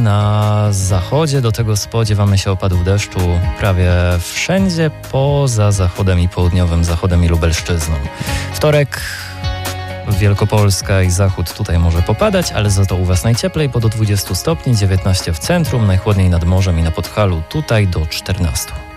na zachodzie. Do tego spodziewamy się opadów deszczu prawie wszędzie poza zachodem i południowym zachodem i Lubelszczyzną. Wtorek Wielkopolska i zachód tutaj może popadać, ale za to u Was najcieplej, bo do 20 stopni, 19 w centrum, najchłodniej nad morzem i na Podhalu tutaj do 14.